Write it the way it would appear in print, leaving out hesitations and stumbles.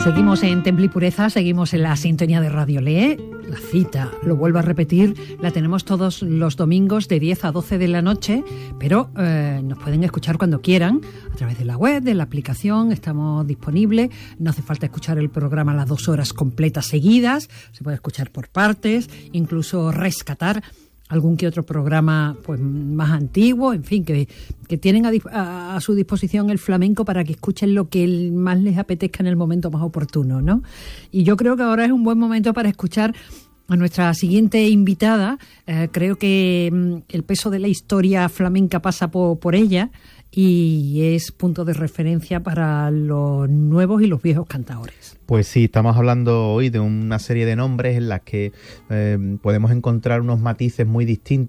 Seguimos en Temple y Pureza, seguimos en la sintonía de Radio Le. La cita, lo vuelvo a repetir, la tenemos todos los domingos de 10 a 12 de la noche, pero nos pueden escuchar cuando quieran, a través de la web, de la aplicación, estamos disponibles. No hace falta escuchar el programa las 2 horas completas seguidas, se puede escuchar por partes, incluso rescatar algún que otro programa pues más antiguo, en fin, que tienen a su disposición el flamenco para que escuchen lo que más les apetezca en el momento más oportuno, ¿no? Y yo creo que ahora es un buen momento para escuchar a nuestra siguiente invitada. Creo que el peso de la historia flamenca pasa por ella y es punto de referencia para los nuevos y los viejos cantaores. Pues sí, estamos hablando hoy de una serie de nombres en las que podemos encontrar unos matices muy distintos